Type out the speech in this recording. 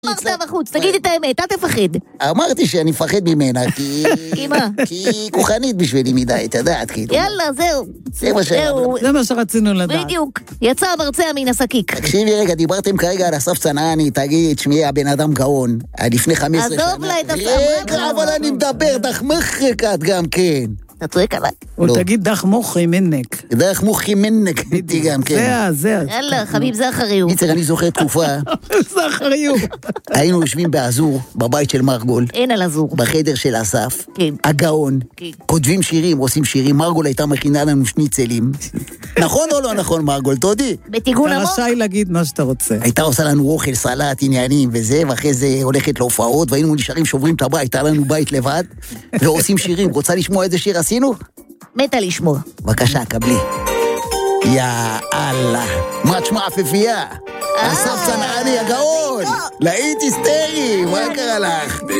אמרת בחוץ, תגיד את האמת, אל תפחד. אמרתי שאני מפחד ממנה, כי... כי מה? כי היא כוחנית בשבילי מדי, אתה יודעת, כאילו. יאללה, זהו. זה מה שרצינו לדעת. בדיוק, יצא המרצע מן השקיק. תקשיבי רגע, דיברתם כרגע על אסף צנעני, תגיד, שמי הבן אדם גאון, לפני 15 שנה. עזוב לה את אסף. רגע, אבל אני מדבר, דח מחקת גם כן. אתה צועק עליי? הוא תגיד דח מוחי מנק. דח מוחי מנק, הייתי גם כן. זה. יאללה, חביב זכרי הוא. ניצר, אני זוכר תקופה. זכרי הוא. היינו יושבים באזור, בבית של מרגול. אין על אזור. בחדר של אסף. כן. הגאון. כן. כותבים שירים, עושים שירים. מרגול הייתה מכינה לנו שניצלים. נכון או לא נכון, מרגול? תודי. בתיגון אתה עמוק. רשאי להגיד מה שאתה רוצה. הייתה עושה לנו אוכל, סלט, עניינים וזה, ואחרי זה הולכת להופעות, והיינו נשארים שוברים את הבית, היה לנו בית לבד, ועושים שירים. רוצה לשמוע איזה שיר עשינו? מתה לשמוע. בבקשה, קבלי. יא אללה. מה תשמע עפיפייה? אסף צנעני הגאון. להיט היסטרי, מה קרה לך?